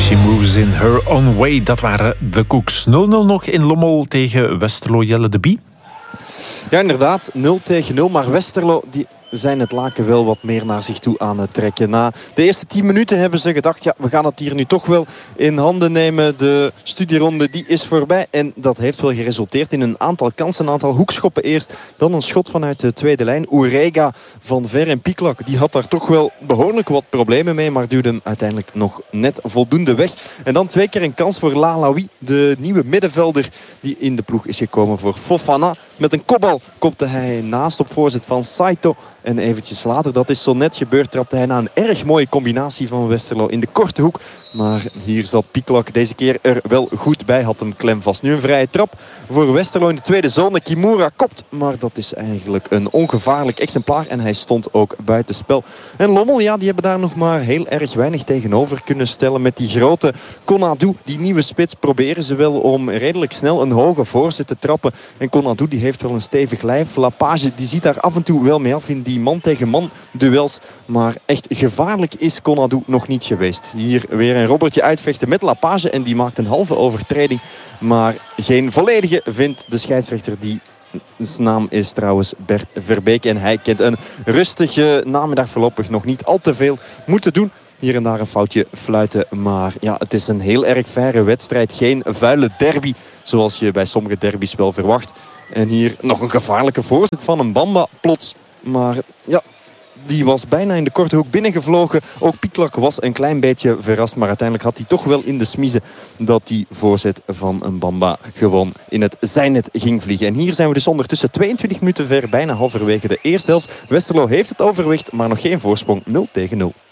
She moves in her own way. Dat waren de Koeks. 0-0 nog in Lommel tegen Westerlo. Jelle de Bie. Ja, inderdaad. 0-0. Maar Westerlo die zijn het laken wel wat meer naar zich toe aan het trekken. Na de eerste 10 minuten hebben ze gedacht, ja, we gaan het hier nu toch wel in handen nemen. De studieronde die is voorbij. En dat heeft wel geresulteerd in een aantal kansen. Een aantal hoekschoppen eerst. Dan een schot vanuit de tweede lijn. Ourega van ver en Piklak, die had daar toch wel behoorlijk wat problemen mee. Maar duwde hem uiteindelijk nog net voldoende weg. En dan 2 keer een kans voor Lalaoui. De nieuwe middenvelder die in de ploeg is gekomen voor Fofana. Met een kopbal kopte hij naast op voorzet van Saito. En eventjes later, dat is zo net gebeurd, trapte hij na een erg mooie combinatie van Westerlo in de korte hoek. Maar hier zat Piklak deze keer er wel goed bij, had hem klem vast. Nu een vrije trap voor Westerlo in de tweede zone. Kimura kopt, maar dat is eigenlijk een ongevaarlijk exemplaar. En hij stond ook buitenspel. En Lommel, ja, die hebben daar nog maar heel erg weinig tegenover kunnen stellen. Met die grote Konadu, die nieuwe spits, proberen ze wel om redelijk snel een hoge voorzet te trappen. En Konadu die heeft wel een stevig lijf. Lapage die ziet daar af en toe wel mee af in die man-tegen-man duels. Maar echt gevaarlijk is Konadu nog niet geweest. Hier weer een robbertje uitvechten met Lapage. En die maakt een halve overtreding. Maar geen volledige, vindt de scheidsrechter. Die zijn naam is trouwens Bert Verbeek. En hij kent een rustige namiddag, voorlopig nog niet al te veel moeten doen. Hier en daar een foutje fluiten. Maar ja, het is een heel erg faire wedstrijd. Geen vuile derby, zoals je bij sommige derbies wel verwacht. En hier nog een gevaarlijke voorzet van een Bamba plots. Maar ja, die was bijna in de korte hoek binnengevlogen. Ook Piklak was een klein beetje verrast. Maar uiteindelijk had hij toch wel in de smiezen dat die voorzet van een Bamba gewoon in het zijnet ging vliegen. En hier zijn we dus ondertussen 22 minuten ver. Bijna halverwege de eerste helft. Westerlo heeft het overwicht, maar nog geen voorsprong. 0-0.